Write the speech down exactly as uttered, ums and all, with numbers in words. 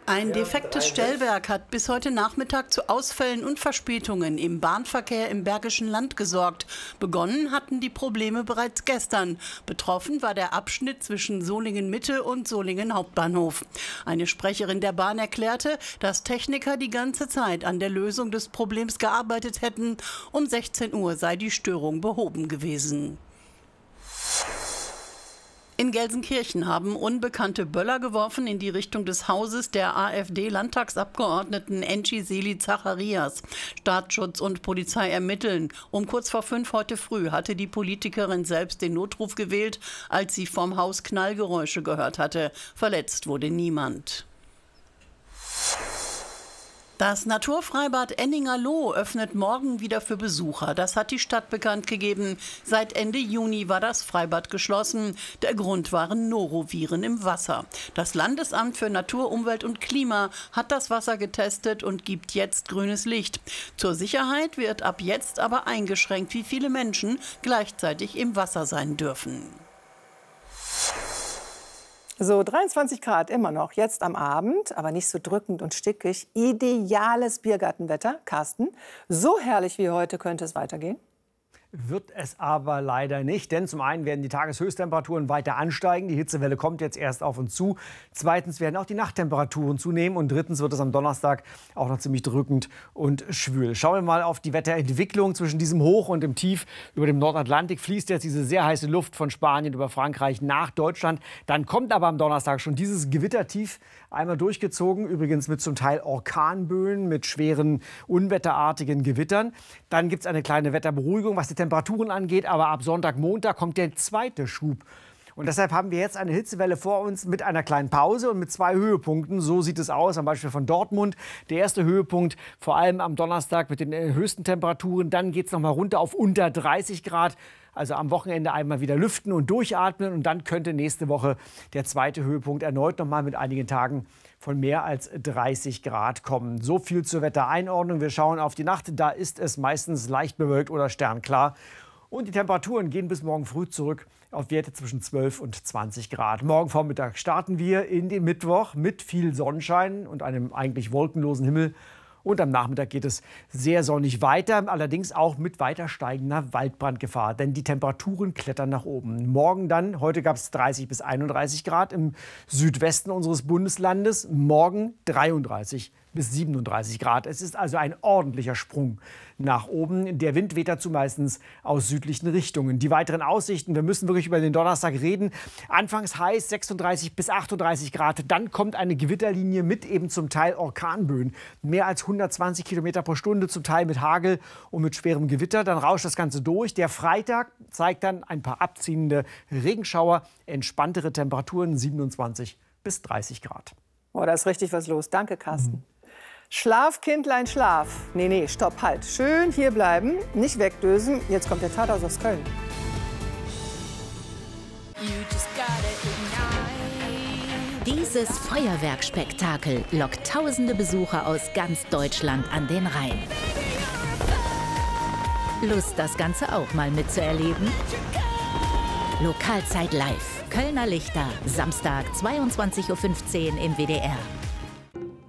Ein defektes Stellwerk hat bis heute Nachmittag zu Ausfällen und Verspätungen im Bahnverkehr im Bergischen Land gesorgt. Begonnen hatten die Probleme bereits gestern. Betroffen war der Abschnitt zwischen Solingen-Mitte und Solingen Hauptbahnhof. Eine Sprecherin der Bahn erklärte, dass Techniker die ganze Zeit an der Lösung des Problems gearbeitet hätten. Um sechzehn Uhr sei die Störung behoben gewesen. In Gelsenkirchen haben Unbekannte Böller geworfen in die Richtung des Hauses der AfD-Landtagsabgeordneten Enci Seli Zacharias. Staatsschutz und Polizei ermitteln. Um kurz vor fünf heute früh hatte die Politikerin selbst den Notruf gewählt, als sie vom Haus Knallgeräusche gehört hatte. Verletzt wurde niemand. Das Naturfreibad Enningerloh öffnet morgen wieder für Besucher. Das hat die Stadt bekannt gegeben. Seit Ende Juni war das Freibad geschlossen. Der Grund waren Noroviren im Wasser. Das Landesamt für Natur, Umwelt und Klima hat das Wasser getestet und gibt jetzt grünes Licht. Zur Sicherheit wird ab jetzt aber eingeschränkt, wie viele Menschen gleichzeitig im Wasser sein dürfen. So, dreiundzwanzig Grad immer noch, jetzt am Abend, aber nicht so drückend und stickig. Ideales Biergartenwetter. Carsten, so herrlich wie heute könnte es weitergehen? Wird es aber leider nicht, denn zum einen werden die Tageshöchsttemperaturen weiter ansteigen. Die Hitzewelle kommt jetzt erst auf uns zu. Zweitens werden auch die Nachttemperaturen zunehmen. Und drittens wird es am Donnerstag auch noch ziemlich drückend und schwül. Schauen wir mal auf die Wetterentwicklung. Zwischen diesem Hoch und dem Tief über dem Nordatlantik fließt jetzt diese sehr heiße Luft von Spanien über Frankreich nach Deutschland. Dann kommt aber am Donnerstag schon dieses Gewittertief einmal durchgezogen. Übrigens mit zum Teil Orkanböen, mit schweren, unwetterartigen Gewittern. Dann gibt es eine kleine Wetterberuhigung, was die Temperaturen angeht, aber ab Sonntag, Montag kommt der zweite Schub. Und deshalb haben wir jetzt eine Hitzewelle vor uns mit einer kleinen Pause und mit zwei Höhepunkten. So sieht es aus, am Beispiel von Dortmund. Der erste Höhepunkt vor allem am Donnerstag mit den höchsten Temperaturen. Dann geht es noch mal runter auf unter dreißig Grad. Also am Wochenende einmal wieder lüften und durchatmen. Und dann könnte nächste Woche der zweite Höhepunkt erneut noch mal mit einigen Tagen von mehr als dreißig Grad kommen. So viel zur Wettereinordnung. Wir schauen auf die Nacht. Da ist es meistens leicht bewölkt oder sternklar. Und die Temperaturen gehen bis morgen früh zurück auf Werte zwischen zwölf und zwanzig Grad. Morgen Vormittag starten wir in den Mittwoch mit viel Sonnenschein und einem eigentlich wolkenlosen Himmel. Und am Nachmittag geht es sehr sonnig weiter, allerdings auch mit weiter steigender Waldbrandgefahr. Denn die Temperaturen klettern nach oben. Morgen dann, heute gab es dreißig bis einunddreißig Grad im Südwesten unseres Bundeslandes. Morgen dreiunddreißig bis siebenunddreißig Grad. Es ist also ein ordentlicher Sprung nach oben. Der Wind weht dazu meistens aus südlichen Richtungen. Die weiteren Aussichten, wir müssen wirklich über den Donnerstag reden. Anfangs heiß, sechsunddreißig bis achtunddreißig Grad. Dann kommt eine Gewitterlinie mit eben zum Teil Orkanböen. Mehr als hundertzwanzig Kilometer pro Stunde, zum Teil mit Hagel und mit schwerem Gewitter. Dann rauscht das Ganze durch. Der Freitag zeigt dann ein paar abziehende Regenschauer. Entspanntere Temperaturen, siebenundzwanzig bis dreißig Grad. Oh, da ist richtig was los. Danke, Carsten. Mhm. Schlaf, Kindlein, schlaf. Nee, nee, stopp, halt. Schön hier bleiben, nicht wegdösen. Jetzt kommt der Tatort aus Köln. Dieses Feuerwerkspektakel lockt tausende Besucher aus ganz Deutschland an den Rhein. Lust, das Ganze auch mal mitzuerleben? Lokalzeit live. Kölner Lichter, Samstag, zweiundzwanzig Uhr fünfzehn im W D R.